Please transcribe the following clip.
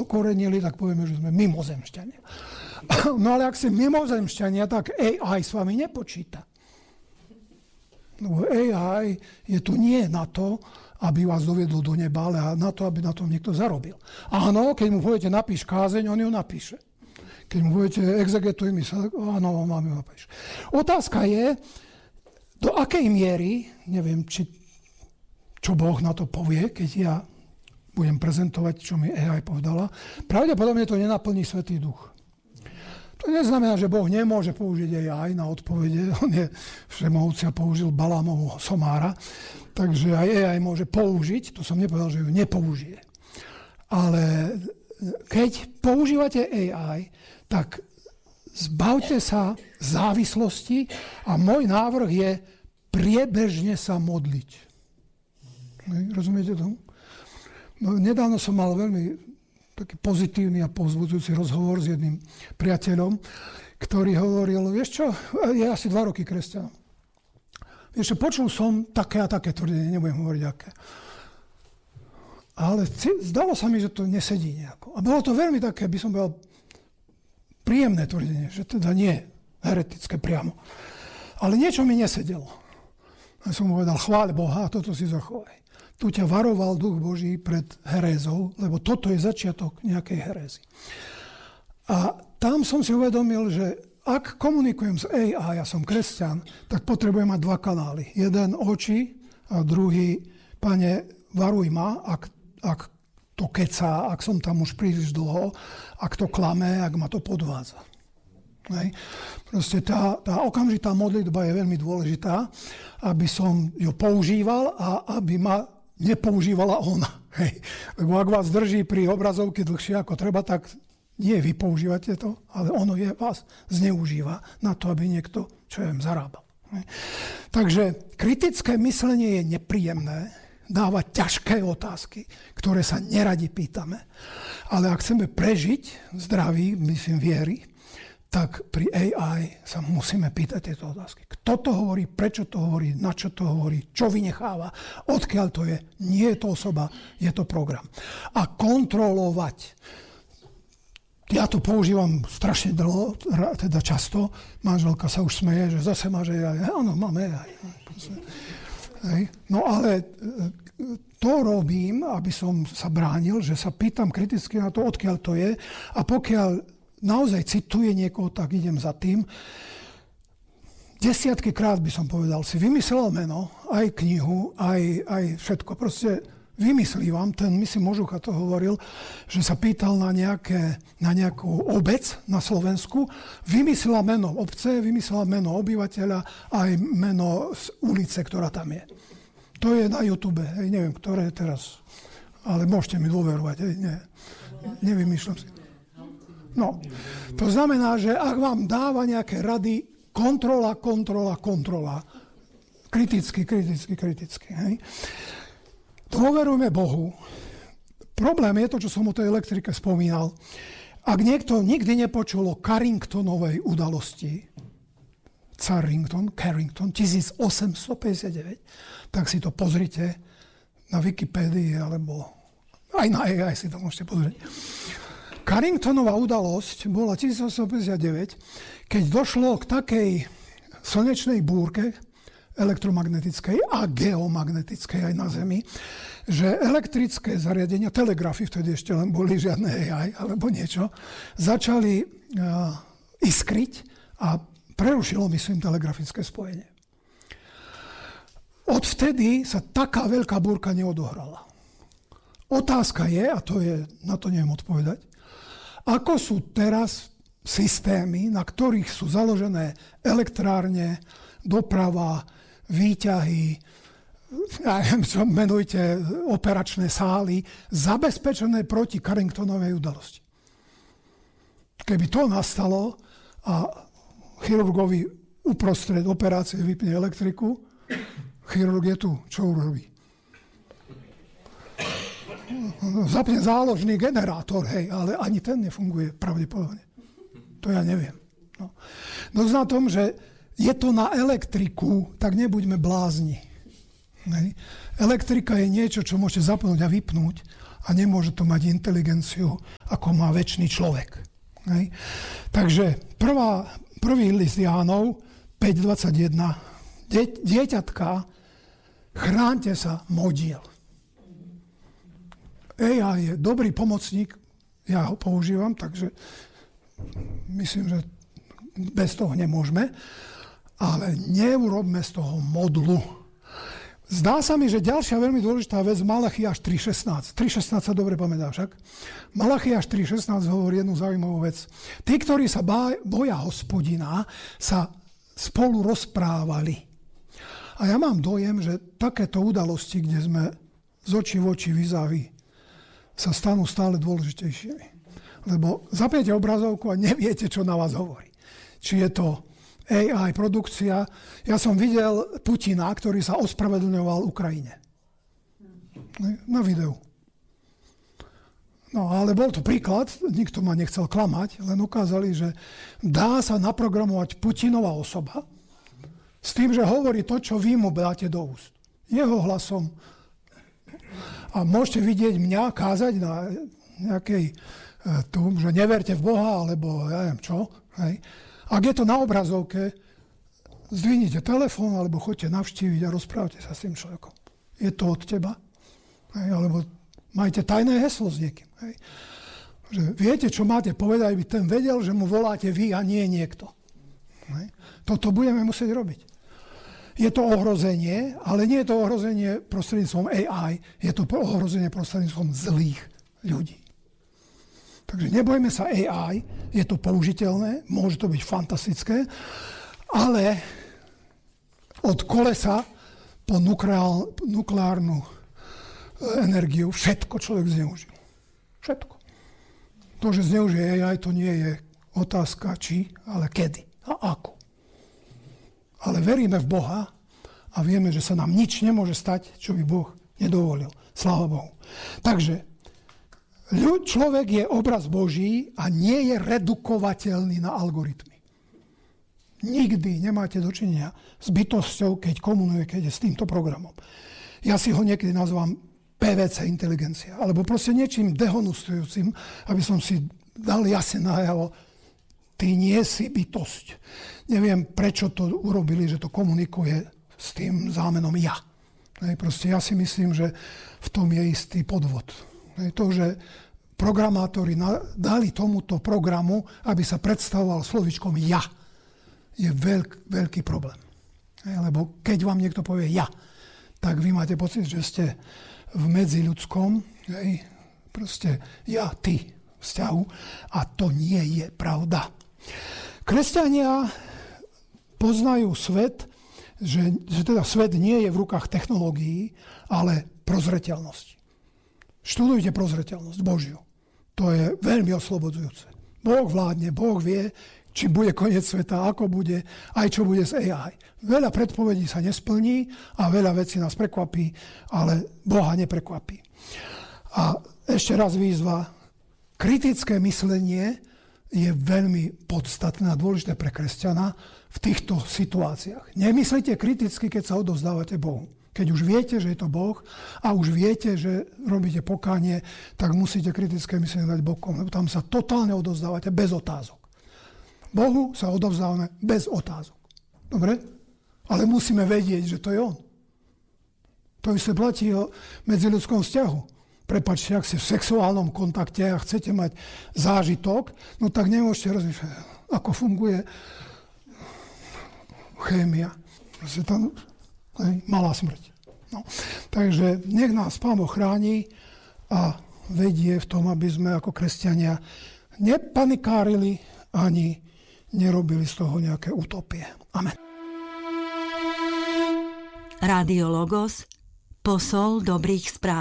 okorenili, tak povieme, že sme mimozemšťania. No ale ak ste mimozemšťania, tak AI s vami nepočíta. No AI je tu nie na to, aby vás doviedlo do neba, ale na to, aby na tom niekto zarobil. Áno, keď mu poviete napíš kázeň, on ju napíše. Keď mu poviete exegetuj mi sa, áno, mám ju napíš. Otázka je, do akej miery, neviem, čo Boh na to povie, keď ja budem prezentovať, čo mi AI povedala, pravdepodobne to nenaplní Svätý Duch. To neznamená, že Boh nemôže použiť AI na odpovede. On je všemohúci a použil Balámovho somára. Takže aj AI môže použiť. To som nepovedal, že ju nepoužije. Ale keď používate AI, tak zbavte sa závislosti a môj návrh je priebežne sa modliť. Rozumiete tomu? No, nedávno som mal veľmi taký pozitívny a povzbudzujúci rozhovor s jedným priateľom, ktorý hovoril, vieš čo, je asi 2 roky kresťan. Vieš čo, počul som také a také tvrdenie, nebudem hovoriť aké. Ale zdalo sa mi, že to nesedí nejako. A bolo to veľmi také, by som povedal, príjemné tvrdenie, že teda nie heretické priamo. Ale niečo mi nesedelo. A som mu povedal, chváľ Boha, toto si zachovaj. Tu ťa varoval Duch Boží pred herézou, lebo toto je začiatok nejakej herézy. A tam som si uvedomil, že ak komunikujem s AI, ja som kresťan, tak potrebujem mať 2 kanály. Jeden oči a druhý, Pane, varuj ma, ak to kecá, ak som tam už príliš dlho, ak to klame, ak ma to podvádza. Hej. Proste tá okamžitá modlitba je veľmi dôležitá, aby som ju používal a aby ma nepoužívala ona. Hej. Lebo ak vás drží pri obrazovke dlhšie ako treba, tak nie vy používate to, ale ono vás zneužíva na to, aby niekto, čo ja viem, zarábal. Hej. Takže kritické myslenie je nepríjemné, dávať ťažké otázky, ktoré sa neradi pýtame. Ale ak chceme prežiť zdraví, myslím viery, tak pri AI sa musíme pýtať tieto otázky. Kto to hovorí, prečo to hovorí, na čo to hovorí, čo vynecháva, odkiaľ to je. Nie je to osoba, je to program. A kontrolovať. Ja to používam strašne dlho, teda často. Manželka sa už smeje, že zase máš AI. Áno, mám AI. No ale to robím, aby som sa bránil, že sa pýtam kriticky na to, odkiaľ to je. A pokiaľ naozaj cituje niekoho, tak idem za tým. Desiatky krát by som povedal, si vymyslel meno, aj knihu, aj všetko. Proste vymyslívam, ten myslím Možucha to hovoril, že sa pýtal na nejakú obec na Slovensku, vymyslela meno obce, vymyslela meno obyvateľa, aj meno z ulice, ktorá tam je. To je na YouTube, neviem, ktoré teraz, ale môžete mi dôverovať, nevymýšľam si. No, to znamená, že ak vám dáva nejaké rady, kontrola. Kriticky. Hej. Dôverujme Bohu. Problém je to, čo som o tej elektrike spomínal. Ak niekto nikdy nepočul o Carringtonovej udalosti, Carrington, 1859, tak si to pozrite na Wikipédii, alebo aj na AI si to môžete pozrieť. Carringtonová udalosť bola 1859, keď došlo k takej slnečnej búrke elektromagnetickej a geomagnetickej aj na Zemi, že elektrické zariadenia, telegrafy, vtedy ešte len boli žiadne AI alebo niečo, začali iskriť a prerušilo, myslím, telegrafické spojenie. Odvtedy sa taká veľká búrka neodohrala. Otázka je, a na to neviem odpovedať, ako sú teraz systémy, na ktorých sú založené elektrárne, doprava, výťahy, menujte operačné sály, zabezpečené proti Carringtonovej udalosti. Keby to nastalo a chirurgovi uprostred operácie vypne elektriku, chirurg je tu, čo urobí? Zapne záložný generátor, hej, ale ani ten nefunguje pravdepodobne. To ja neviem. No na tom, že je to na elektriku, tak nebuďme blázni. Hej. Elektrika je niečo, čo môžete zapnúť a vypnúť a a nemôže to mať inteligenciu, ako má večný človek. Hej. Takže prvý list Jánov 5.21. Dieťatka, chránte sa modiel. AI je dobrý pomocník, ja ho používam, takže myslím, že bez toho nemôžeme, ale neurobme z toho modlu. Zdá sa mi, že ďalšia veľmi dôležitá vec, Malachiáš 3.16. 3.16 sa dobre pamätá však. Malachiáš 3.16 hovorí jednu zaujímavú vec. Tí, ktorí sa boja Hospodina, sa spolu rozprávali. A ja mám dojem, že takéto udalosti, kde sme z očí v oči vizávi, sa stanú stále dôležitejšími. Lebo zapnete obrazovku a neviete, čo na vás hovorí. Či je to AI produkcia. Ja som videl Putina, ktorý sa ospravedlňoval Ukrajine. Na videu. No, ale bol to príklad, nikto ma nechcel klamať, len ukázali, že dá sa naprogramovať Putinová osoba s tým, že hovorí to, čo vy mu dáte do úst. Jeho hlasom. A môžete vidieť mňa kázať na nejakej že neverte v Boha, alebo ja neviem čo. Hej. Ak je to na obrazovke, zdvihnite telefón, alebo choďte navštíviť a rozprávte sa s tým človekom. Je to od teba? Hej, alebo majte tajné heslo s niekým. Hej. Že viete, čo máte povedať, aby ten vedel, že mu voláte vy a nie niekto. Hej. Toto budeme musieť robiť. Je to ohrozenie, ale nie je to ohrozenie prostredníctvom AI, je to ohrozenie prostredníctvom zlých ľudí. Takže nebojme sa AI, je to použiteľné, môže to byť fantastické, ale od kolesa po nukleárnu energiu všetko človek zneužil. Všetko. To, že zneužije AI, to nie je otázka či, ale kedy a ako. Ale veríme v Boha a vieme, že sa nám nič nemôže stať, čo by Boh nedovolil. Sláva Bohu. Takže človek je obraz Boží a nie je redukovateľný na algoritmy. Nikdy nemáte dočinenia s bytosťou, keď komunikujete s týmto programom. Ja si ho niekedy nazývam PVC inteligencia, alebo proste niečím dehonustujúcim, aby som si dal jasne najavo, ty nie si bytosť. Neviem, prečo to urobili, že to komunikuje s tým zámenom ja. Proste ja si myslím, že v tom je istý podvod. To, že programátori dali tomuto programu, aby sa predstavoval slovíčkom ja, je veľký problém. Lebo keď vám niekto povie ja, tak vy máte pocit, že ste v medziľudskom, proste ja, ty vzťahu a to nie je pravda. Kresťania poznajú svet, že teda svet nie je v rukách technológií, ale prozreteľnosti. Študujte prozreteľnosť Božiu. To je veľmi oslobodzujúce. Boh vládne, Boh vie, či bude koniec sveta, ako bude, aj čo bude z AI. Veľa predpovedí sa nesplní a veľa vecí nás prekvapí, ale Boha neprekvapí. A ešte raz výzva. Kritické myslenie je veľmi podstatné a dôležité pre kresťana v týchto situáciách. Nemyslite kriticky, keď sa odovzdávate Bohu. Keď už viete, že je to Boh a už viete, že robíte pokánie, tak musíte kritické myslenie dať bokom, lebo tam sa totálne odovzdávate bez otázok. Bohu sa odovzdávame bez otázok. Dobre? Ale musíme vedieť, že to je On. To isté platí o medziľudskom vzťahu. Prepáčte, ak ste v sexuálnom kontakte a chcete mať zážitok, no tak nemôžete rozmýšľať, ako funguje chémia. Proste tam malá smrť. No. Takže nech nás Pán Boh chráni a vedie v tom, aby sme ako kresťania nepanikárili ani nerobili z toho nejaké utopie. Amen. Rádio Logos, posol dobrých správ.